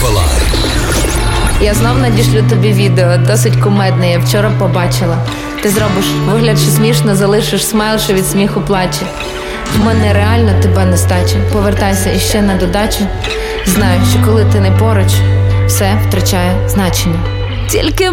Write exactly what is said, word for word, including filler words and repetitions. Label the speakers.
Speaker 1: палай.
Speaker 2: Я знов надішлю тобі відео, досить кумедне, я вчора побачила. Ти зробиш вигляд, що смішно, залишиш смайл, що від сміху плаче. В мене реально тебе нестача. Повертайся іще на додачу. Знаю, що коли ти не поруч, все втрачає значення. Тільки